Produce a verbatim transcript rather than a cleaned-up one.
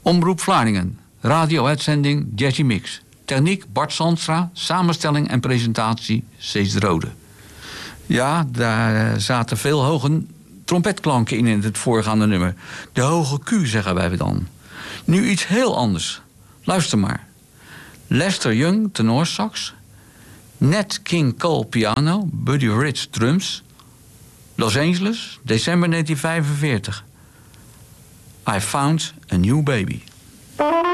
Omroep Vlaardingen, radio-uitzending Jazzy Mix. Techniek Bart Sandstra, samenstelling en presentatie Cees de Rode. Ja, daar zaten veel hoge trompetklanken in in het voorgaande nummer. De hoge Q, zeggen wij dan. Nu iets heel anders. Luister maar. Lester Young, tenorsax. Nat King Cole, piano. Buddy Rich, drums. Los Angeles, december negentien vijfenveertig. I found a new baby.